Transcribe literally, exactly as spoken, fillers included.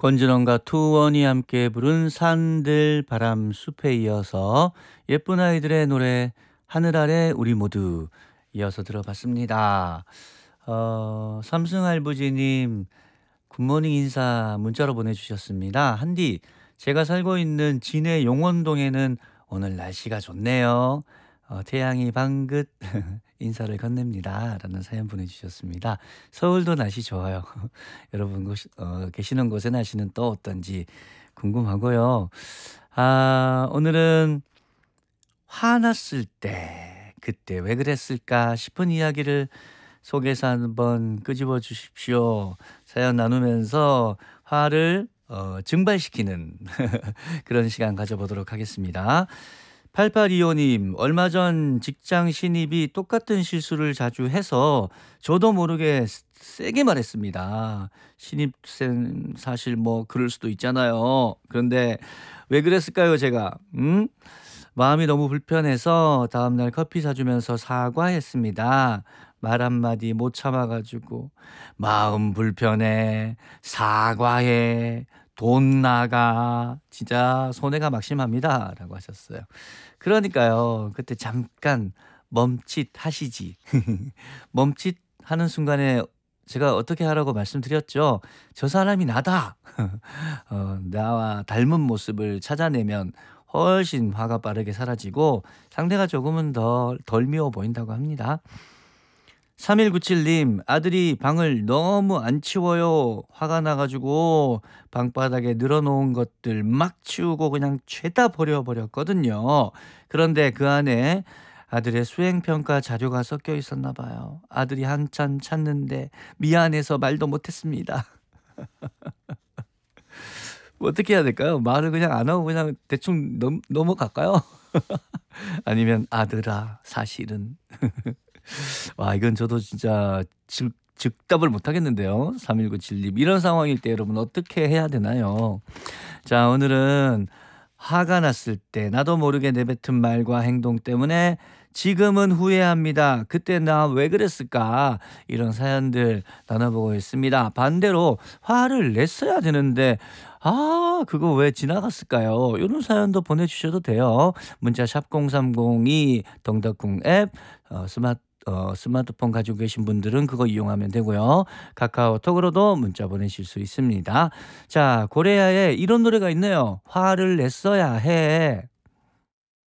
권진원과 투원이 함께 부른 산들 바람 숲에 이어서 예쁜 아이들의 노래 하늘 아래 우리 모두 이어서 들어봤습니다. 어, 삼승할부지님 굿모닝 인사 문자로 보내주셨습니다. 한디, 제가 살고 있는 진해 용원동에는 오늘 날씨가 좋네요. 어, 태양이 방긋 인사를 건넵니다. 라는 사연 보내주셨습니다. 서울도 날씨 좋아요. 여러분 곳, 어, 계시는 곳의 날씨는 또 어떤지 궁금하고요. 아, 오늘은 화났을 때 그때 왜 그랬을까 싶은 이야기를 속에서 한번 끄집어 주십시오. 사연 나누면서 화를 어, 증발시키는 그런 시간 가져보도록 하겠습니다. 팔팔이오님, 얼마 전 직장 신입이 똑같은 실수를 자주 해서 저도 모르게 세게 말했습니다. 신입생 사실 뭐 그럴 수도 있잖아요. 그런데 왜 그랬을까요, 제가? 음? 마음이 너무 불편해서 다음날 커피 사주면서 사과했습니다. 말 한마디 못 참아가지고 마음 불편해, 사과해, 돈 나가, 진짜 손해가 막심합니다 라고 하셨어요. 그러니까요, 그때 잠깐 멈칫하시지. 멈칫하는 순간에 제가 어떻게 하라고 말씀드렸죠. 저 사람이 나다. 어, 나와 닮은 모습을 찾아내면 훨씬 화가 빠르게 사라지고 상대가 조금은 더 덜 미워 보인다고 합니다. 삼일구칠님, 아들이 방을 너무 안 치워요. 화가 나가지고 방바닥에 늘어놓은 것들 막 치우고 그냥 죄다 버려버렸거든요. 그런데 그 안에 아들의 수행평가 자료가 섞여 있었나 봐요. 아들이 한참 찾는데 미안해서 말도 못했습니다. 어떻게 해야 될까요? 말을 그냥 안 하고 그냥 대충 넘, 넘어갈까요? 아니면 아들아 사실은 와, 이건 저도 진짜 즉, 즉답을 못하겠는데요. 삼일구칠님, 이런 상황일 때 여러분 어떻게 해야 되나요? 자, 오늘은 화가 났을 때 나도 모르게 내뱉은 말과 행동 때문에 지금은 후회합니다. 그때 나 왜 그랬을까? 이런 사연들 나눠보고 있습니다. 반대로 화를 냈어야 되는데 아, 그거 왜 지나갔을까요? 이런 사연도 보내주셔도 돼요. 문자 샵 공삼공이 덩덕궁 앱 어, 스마트 어, 스마트폰 가지고 계신 분들은 그거 이용하면 되고요. 카카오톡으로도 문자 보내실 수 있습니다. 자, 고레아에 이런 노래가 있네요. 화를 냈어야 해.